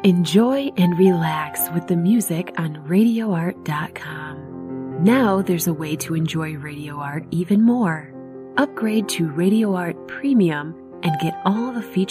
Enjoy and relax with the music on RadioArt.com. Now there's a way to enjoy Radio Art even more. Upgrade to Radio Art Premium and get all the features